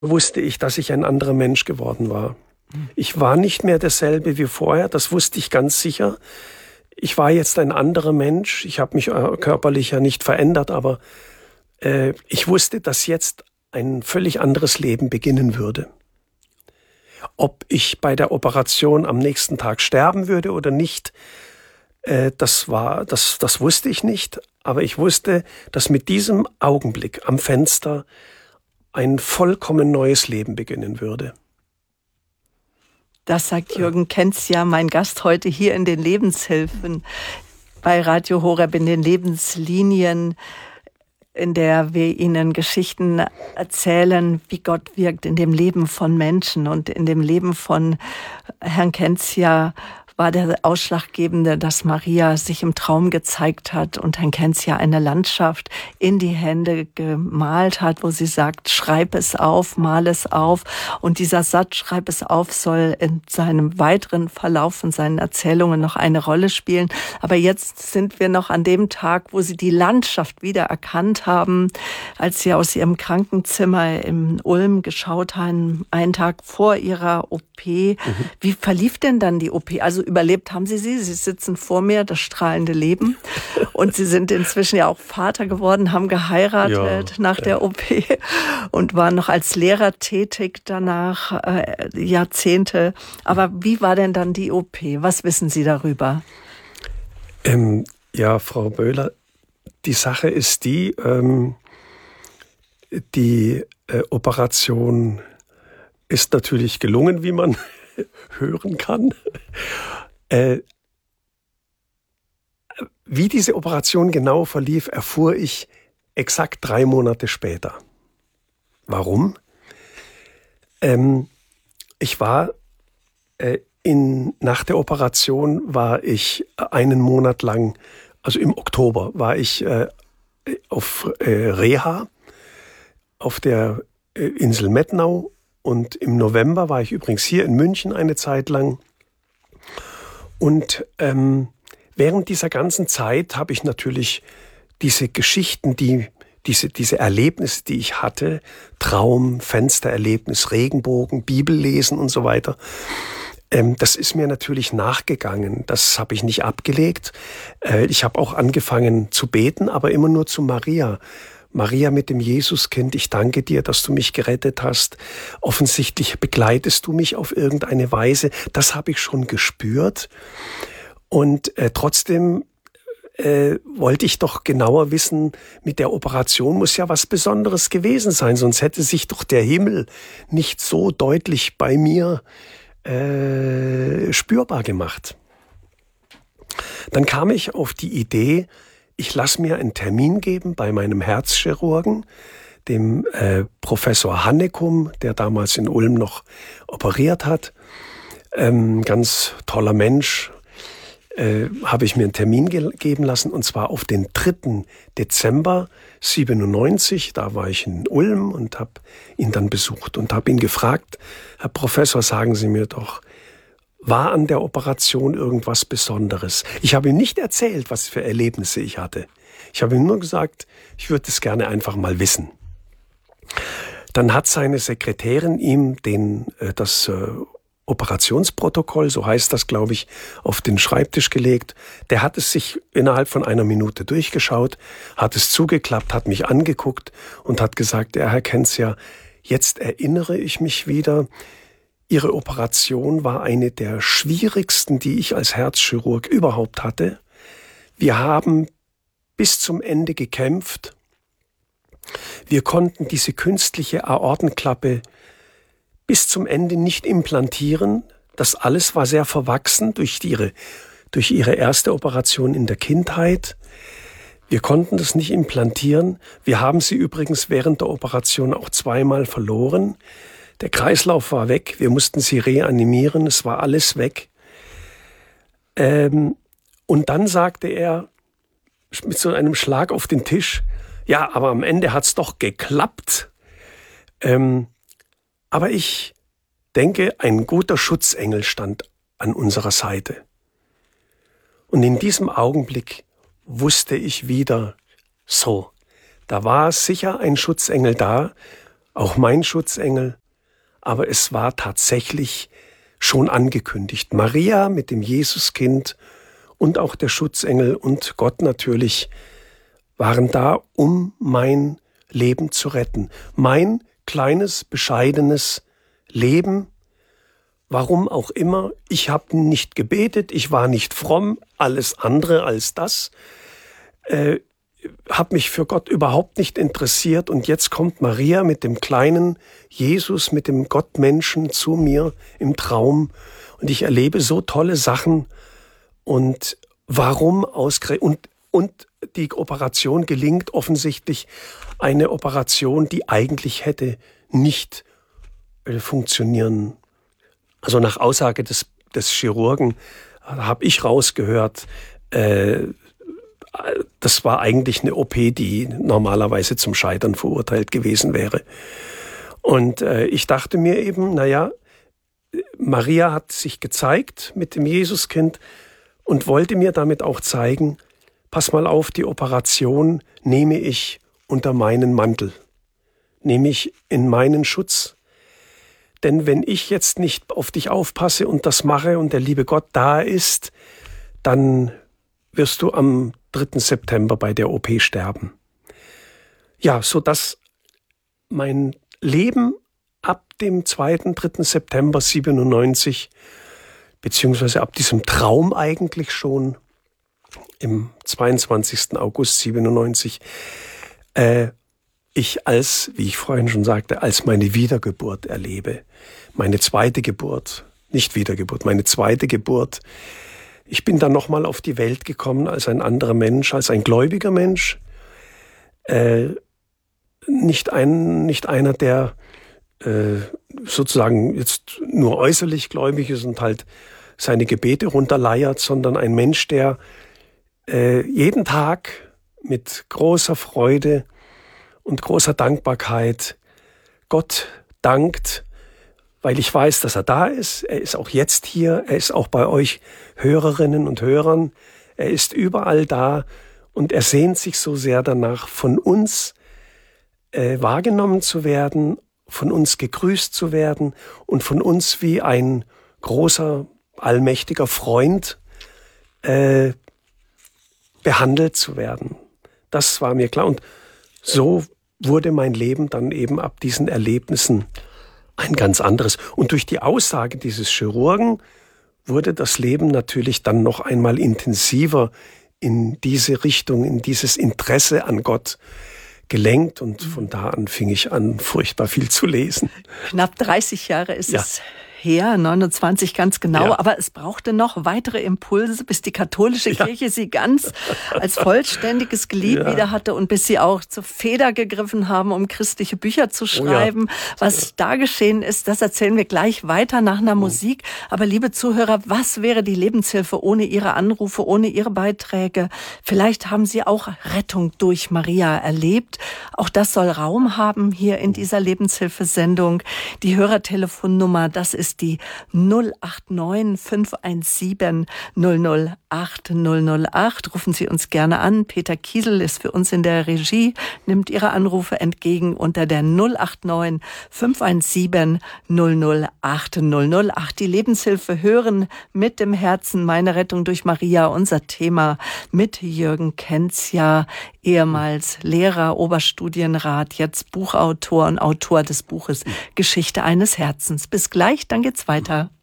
wusste ich, dass ich ein anderer Mensch geworden war. Ich war nicht mehr derselbe wie vorher, das wusste ich ganz sicher. Ich war jetzt ein anderer Mensch. Ich habe mich körperlich ja nicht verändert, aber ich wusste, dass jetzt ein völlig anderes Leben beginnen würde. Ob ich bei der Operation am nächsten Tag sterben würde oder nicht, das wusste ich nicht. Aber ich wusste, dass mit diesem Augenblick am Fenster ein vollkommen neues Leben beginnen würde. Das sagt Jürgen Kenzia, mein Gast heute hier in den Lebenshilfen bei Radio Horeb in den Lebenslinien, in der wir Ihnen Geschichten erzählen, wie Gott wirkt in dem Leben von Menschen. Und in dem Leben von Herrn Kenzia war der Ausschlaggebende, dass Maria sich im Traum gezeigt hat und Herrn Kenzia eine Landschaft in die Hände gemalt hat, wo sie sagt, schreib es auf, mal es auf. Und dieser Satz, schreib es auf, soll in seinem weiteren Verlauf von seinen Erzählungen noch eine Rolle spielen. Aber jetzt sind wir noch an dem Tag, wo sie die Landschaft wieder erkannt haben, als sie aus ihrem Krankenzimmer in Ulm geschaut haben, einen Tag vor ihrer OP. Wie verlief denn dann die OP? Also überlebt haben Sie sitzen vor mir, das strahlende Leben. Und Sie sind inzwischen ja auch Vater geworden, haben geheiratet nach der OP und waren noch als Lehrer tätig danach, Jahrzehnte. Aber wie war denn dann die OP? Was wissen Sie darüber? Ja, Frau Böhler, die Sache ist die Operation ist natürlich gelungen, wie man hören kann. Wie diese Operation genau verlief, erfuhr ich exakt 3 Monate später. Warum? Ich war nach der Operation war ich einen Monat lang, also im Oktober, war ich auf Reha auf der Insel Mettnau. Und im November war ich übrigens hier in München eine Zeit lang. Und während dieser ganzen Zeit habe ich natürlich diese Geschichten, diese Erlebnisse, die ich hatte, Traum, Fenstererlebnis, Regenbogen, Bibellesen und so weiter, das ist mir natürlich nachgegangen. Das habe ich nicht abgelegt. Ich habe auch angefangen zu beten, aber immer nur zu Maria. Maria mit dem Jesuskind, ich danke dir, dass du mich gerettet hast. Offensichtlich begleitest du mich auf irgendeine Weise. Das habe ich schon gespürt. Und trotzdem wollte ich doch genauer wissen, mit der Operation muss ja was Besonderes gewesen sein, sonst hätte sich doch der Himmel nicht so deutlich bei mir spürbar gemacht. Dann kam ich auf die Idee, ich lasse mir einen Termin geben bei meinem Herzchirurgen, dem Professor Hannekum, der damals in Ulm noch operiert hat. Ganz toller Mensch, habe ich mir einen Termin geben lassen, und zwar auf den 3. Dezember 97. Da war ich in Ulm und habe ihn dann besucht und habe ihn gefragt, Herr Professor, sagen Sie mir doch, war an der Operation irgendwas Besonderes? Ich habe ihm nicht erzählt, was für Erlebnisse ich hatte. Ich habe ihm nur gesagt, ich würde es gerne einfach mal wissen. Dann hat seine Sekretärin ihm das Operationsprotokoll, so heißt das, glaube ich, auf den Schreibtisch gelegt. Der hat es sich innerhalb von 1 Minute durchgeschaut, hat es zugeklappt, hat mich angeguckt und hat gesagt, ja, Herr Kenzia, jetzt erinnere ich mich wieder, Ihre Operation war eine der schwierigsten, die ich als Herzchirurg überhaupt hatte. Wir haben bis zum Ende gekämpft. Wir konnten diese künstliche Aortenklappe bis zum Ende nicht implantieren. Das alles war sehr verwachsen durch ihre erste Operation in der Kindheit. Wir konnten das nicht implantieren. Wir haben sie übrigens während der Operation auch 2-mal verloren. Der Kreislauf war weg, wir mussten sie reanimieren, es war alles weg. Und dann sagte er mit so einem Schlag auf den Tisch, ja, aber am Ende hat's doch geklappt. Aber ich denke, ein guter Schutzengel stand an unserer Seite. Und in diesem Augenblick wusste ich wieder, so, da war sicher ein Schutzengel da, auch mein Schutzengel, aber es war tatsächlich schon angekündigt. Maria mit dem Jesuskind und auch der Schutzengel und Gott natürlich waren da, um mein Leben zu retten. Mein kleines, bescheidenes Leben, warum auch immer. Ich habe nicht gebetet, ich war nicht fromm, alles andere als das. Habe mich für Gott überhaupt nicht interessiert. Und jetzt kommt Maria mit dem kleinen Jesus, mit dem Gottmenschen zu mir im Traum. Und ich erlebe so tolle Sachen. Und warum ausgerechnet? Und die Operation gelingt offensichtlich, eine Operation, die eigentlich hätte nicht funktionieren. Also nach Aussage des Chirurgen habe ich rausgehört, das war eigentlich eine OP, die normalerweise zum Scheitern verurteilt gewesen wäre. Und ich dachte mir eben, Maria hat sich gezeigt mit dem Jesuskind und wollte mir damit auch zeigen, pass mal auf, die Operation nehme ich unter meinen Mantel, nehme ich in meinen Schutz. Denn wenn ich jetzt nicht auf dich aufpasse und das mache und der liebe Gott da ist, dann wirst du am 3. September bei der OP sterben. Ja, sodass mein Leben ab dem 2., 3. September 97, beziehungsweise ab diesem Traum eigentlich schon, im 22. August 97, ich als, wie ich vorhin schon sagte, als meine Wiedergeburt erlebe. Meine zweite Geburt, nicht Wiedergeburt, meine zweite Geburt. Ich bin dann nochmal auf die Welt gekommen als ein anderer Mensch, als ein gläubiger Mensch. Nicht einer, der sozusagen jetzt nur äußerlich gläubig ist und halt seine Gebete runterleiert, sondern ein Mensch, der jeden Tag mit großer Freude und großer Dankbarkeit Gott dankt, weil ich weiß, dass er da ist. Er ist auch jetzt hier. Er ist auch bei euch Hörerinnen und Hörern. Er ist überall da und er sehnt sich so sehr danach, von uns wahrgenommen zu werden, von uns gegrüßt zu werden und von uns wie ein großer, allmächtiger Freund behandelt zu werden. Das war mir klar. Und so wurde mein Leben dann eben ab diesen Erlebnissen ein ganz anderes. Und durch die Aussage dieses Chirurgen wurde das Leben natürlich dann noch einmal intensiver in diese Richtung, in dieses Interesse an Gott gelenkt. Und von da an fing ich an, furchtbar viel zu lesen. Knapp 30 Jahre ist es her, 29 ganz genau, Ja. aber es brauchte noch weitere Impulse, bis die katholische Kirche sie ganz als vollständiges Glied wieder hatte und bis sie auch zur Feder gegriffen haben, um christliche Bücher zu schreiben. Was da geschehen ist, das erzählen wir gleich weiter nach einer Musik. Aber liebe Zuhörer, was wäre die Lebenshilfe ohne Ihre Anrufe, ohne Ihre Beiträge? Vielleicht haben Sie auch Rettung durch Maria erlebt. Auch das soll Raum haben hier in dieser Lebenshilfesendung. Die Hörertelefonnummer, das ist die 089 517 008 008. Rufen Sie uns gerne an. Peter Kiesel ist für uns in der Regie, nimmt Ihre Anrufe entgegen unter der 089 517 008 008. Die Lebenshilfe hören mit dem Herzen, meine Rettung durch Maria, unser Thema mit Jürgen Kenzja, ehemals Lehrer, Oberstudienrat, jetzt Buchautor und Autor des Buches Geschichte eines Herzens. Bis gleich, dann geht's weiter.